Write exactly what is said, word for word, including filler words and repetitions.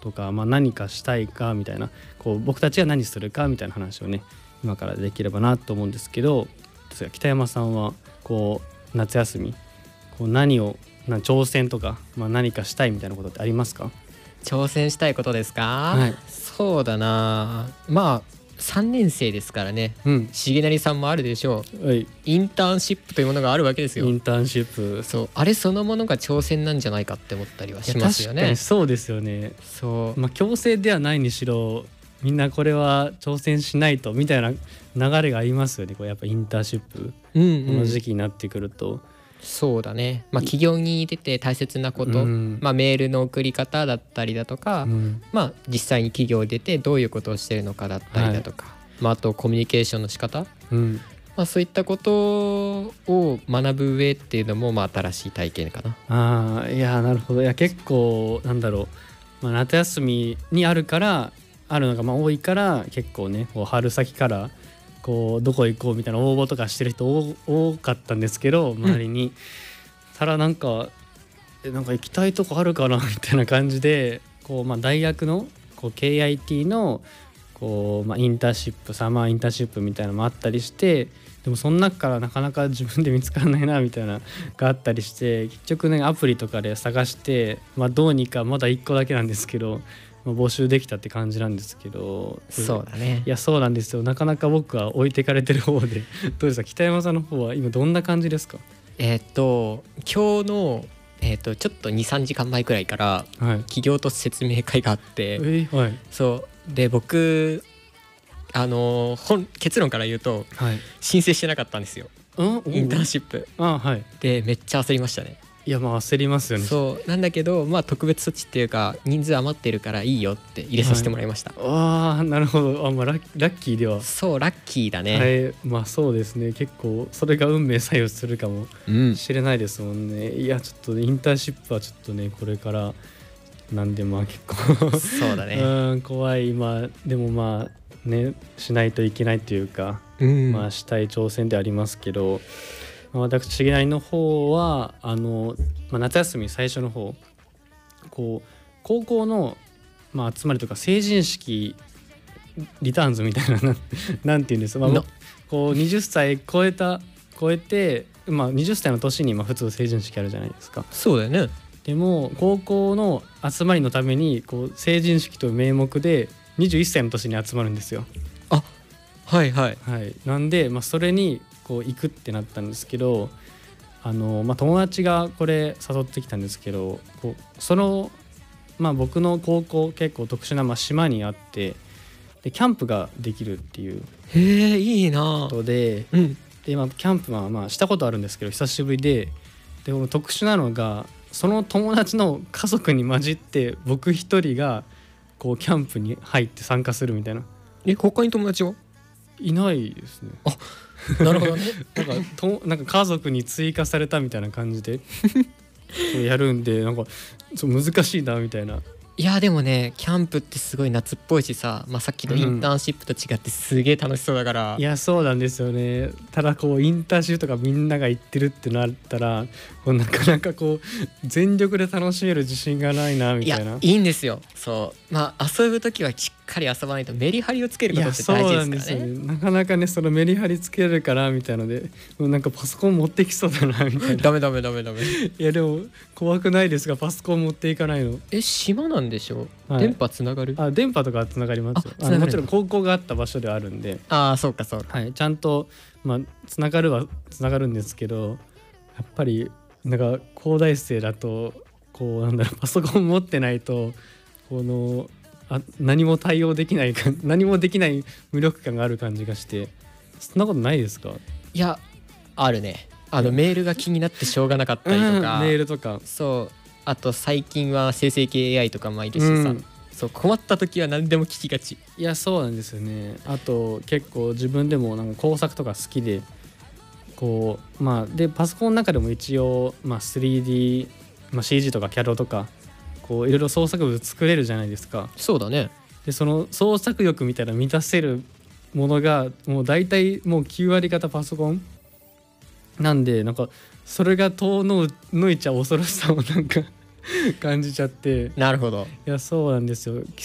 とか、まあ、何かしたいかみたいな、こう僕たちは何するかみたいな話をね今からできればなと思うんですけど、北山さんはこう夏休みこう何をな挑戦とか、まあ、何かしたいみたいなことってありますか？ 挑戦したいことですか、 はい、 そうだな、まあさんねん生ですからね、 うん、 重成さんもあるでしょう、 はい、 インターンシップというものがあるわけですよ。 インターンシップ、 そうあれそのものが挑戦なんじゃないかって思ったりはしますよね。 確かにそうですよね。 そう、 まあ、強制ではないにしろみんなこれは挑戦しないとみたいな流れがありますよね。これやっぱインターンシップ、 うんうん、 この時期になってくると、 そうだね、まあ、企業に出て大切なこと、 うん、 まあ、メールの送り方だったりだとか、 うん、 まあ、実際に企業に出てどういうことをしているのかだったりだとか、はい、まあ、あとコミュニケーションの仕方、 うん、 まあ、そういったことを学ぶ上っていうのもまあ新しい体験かな。 ああ、いやなるほど。いや結構なんだろう、まあ、夏休みにあるからあるのがまあ多いから結構ねこう春先からこうどこ行こうみたいな応募とかしてる人多かったんですけど周りに、うん、ただなんかえなんか行きたいとこあるかなみたいな感じでこう、まあ、大学のこう ケーアイティー のこう、まあ、インターンシップサマーインターンシップみたいなのもあったりして、でもその中からなかなか自分で見つからないなみたいなのがあったりして、結局ねアプリとかで探して、まあ、どうにかまだいっこだけなんですけど、まあ、募集できたって感じなんですけど。 そうだね。 いやそうなんですよ。なかなか僕は置いてかれてる方でどうですか北山さんの方は今どんな感じですか？ えー、っと今日の、えー、っとちょっと にさんじかんまえくらいから、はい、企業と説明会があって、 えーはい、 そうで僕あの本結論から言うと、はい、申請してなかったんですよ、インターンシップ。 あ、はい、でめっちゃ焦りましたね。 いやまあ焦りますよね。 そうなんだけど、まあ、特別措置っていうか人数余ってるからいいよって入れさせてもらいました、 はい、ああなるほど。あ、まあ、ラッ、ラッキーでは。 そうラッキーだね、 はい、まあそうですね。結構それが運命左右するかもしれないですもんね、うん、いやちょっとインターンシップはちょっとねこれからなんでまあ結構そうだねうん怖い。まあでもまあねしないといけないというか、うん、まあしたい挑戦でありますけど、私重成の方はあの、まあ、夏休み最初の方こう高校の、まあ、集まりとか成人式リターンズみたいななんていうんですか、まあ、こうはたち超えた超えて、まあ、はたちの年にまあ普通成人式あるじゃないですか。 そうだよね。 でも高校の集まりのためにこう成人式という名目ではたちの年に集まるんですよ。 あ、はいはい、 はい、なんで、まあ、それにこう行くってなったんですけど、あの、まあ、友達がこれ誘ってきたんですけど、こうその、まあ、僕の高校結構特殊な、まあ、島にあってでキャンプができるっていうへえいいなことで、うん、で、まあ、キャンプはまあしたことあるんですけど久しぶりで、でも特殊なのがその友達の家族に混じって僕一人がこうキャンプに入って参加するみたいな。 え他に友達はいないですね。 あなるほどねなんかとなんか家族に追加されたみたいな感じでやるんでなんかそう難しいなみたいな。 いやでもねキャンプってすごい夏っぽいしさ、まあ、さっきのインターンシップと違ってすげえ楽しそうだから、 うん、いやそうなんですよね。ただこうインターンシップとかみんなが行ってるってなったらこうなかなかこう全力で楽しめる自信がないなみたいな。 いやいいんですよ。そうまあ遊ぶときはしっかり遊ばないとメリハリをつけることって大事ですからね。いやそうなんですよね。 なかなかねそのメリハリつけるからみたいのでもうなんかパソコン持ってきそうだなみたいなダメダメダメダメいやでも怖くないですかパソコン持っていかないの。 え島なんでしょ、はい、電波つながる？ あ電波とかはつながりますよ。あのもちろん高校があった場所ではあるんで。 ああそうかそうか、 はい、ちゃんと、まあ、つながるはつながるんですけどやっぱりなんか高大生だとこうなんだろうパソコン持ってないとこのあ何も対応できないか何もできない無力感がある感じがして。そんなことないですか？ いやあるね。あのメールが気になってしょうがなかったりとか、 うん、メールとかそうあと最近は生成系 エーアイ とかもいるしさ、うん、そう困った時は何でも聞きがち。 いやそうなんですよね。あと結構自分でもなんか工作とか好きでこうまあでパソコンの中でも一応、まあ、スリーディー、まあ、シージー とか キャド とかこういろいろ創作物作れるじゃないですか。 そうだね。 でその創作欲みたいな満たせるものがもう大体もうきゅう割方パソコンなんでなんかそれが遠のいちゃ恐ろしさをなんか感じちゃって。 なるほど。 いやそうなんですよ。